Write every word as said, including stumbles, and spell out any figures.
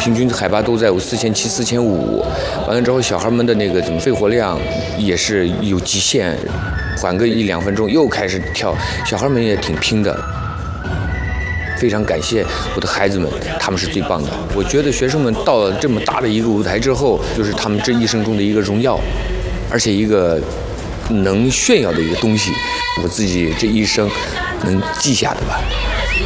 平均海拔都在有四千七、四千五。完了之后，小孩们的那个怎么肺活量也是有极限，缓个一两分钟又开始跳，小孩们也挺拼的。非常感谢我的孩子们，他们是最棒的。我觉得学生们到了这么大的一个舞台之后，就是他们这一生中的一个荣耀，而且一个能炫耀的一个东西，我自己这一生能记下的吧。